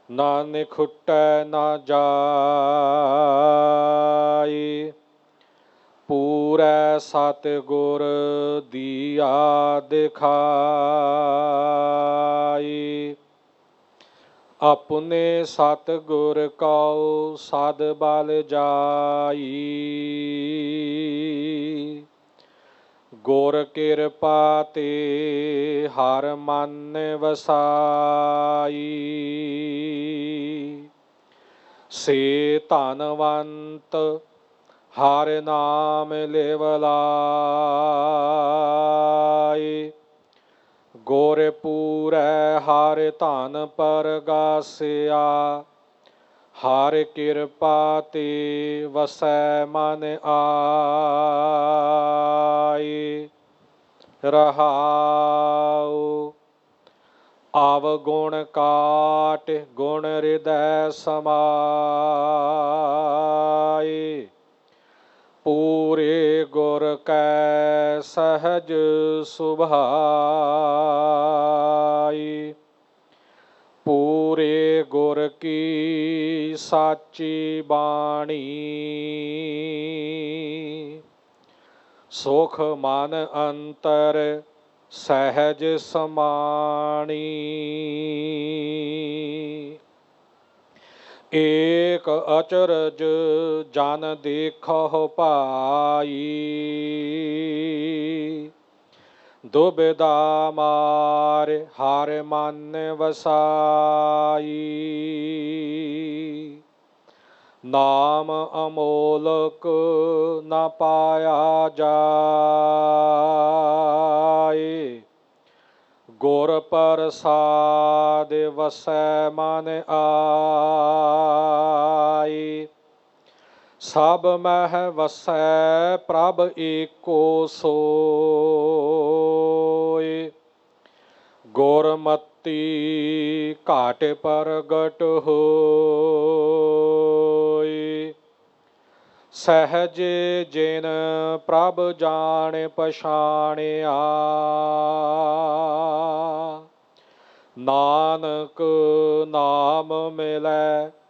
ਨਾਨਕ ਖੁੱਟੈ ਨਾ ਜਾਈ। ਪੂਰੈ ਸਤਿਗੁਰ ਦੀਆ ਦਿਖਾਈ। ਆਪਣੇ ਸਤਿਗੁਰ ਕਉ ਸਦ ਬਲ ਜਾਈ। ਗੁਰ ਕਿਰਪਾ ਤੇ ਹਰ ਮਨ ਵਸਾਈ। ਸੇ ਧਨਵੰਤ ਹਰ ਨਾਮ ਲਿਵ ਲਾਇ। ਗੁਰ ਪੂਰੈ ਹਰ ਧਨ ਪਰਗਾਸਿਆ। ਹਰ ਕਿਰਪਾ ਤੇ ਵਸੈ ਮਨ ਆਈ। ਰਹਾਉ ਅਵਗੁਣ ਕਾਟ ਗੁਣ ਹਿਰਦੈ ਸਮਾਏ। ਪੂਰੇ ਗੁਰ ਕੈ ਸਹਜ ਸੁਭਾਈ। ਪੂਰੇ ਗੁਰ ਕੀ ਸਾਚੀ ਬਾਣੀ। ਸੁਖ ਮਨ ਅੰਤਰ ਸਹਿਜ ਸਮਾਣੀ। ਏਕ ਅਚਰਜ ਜਨ ਦੇਖਹੁ ਭਾਈ। ਦੁਬਿਧਾ ਮਾਰ ਹਰ ਮਨ ਵਸਾਈ। ਨਾਮ ਅਮੋਲਕ ਨ ਪਾਇਆ ਜਾਏ। ਗੁਰ ਪ੍ਰਸਾਦ ਵਸੈ ਮਨ ਆਈ। ਸਭ ਮਹਿ ਵਸੈ ਪ੍ਰਭ ਏਕੋ ਸੋਇ। ਗੁਰਮਤਿ ਘਾਟ ਪ੍ਰਗਟ ਹੋਇ। ਸਹਿਜ ਜਿਨ ਪ੍ਰਭ ਜਾਣ ਪਛਾਣਿਆ। ਨਾਨਕ ਨਾਮ ਮਿਲੈ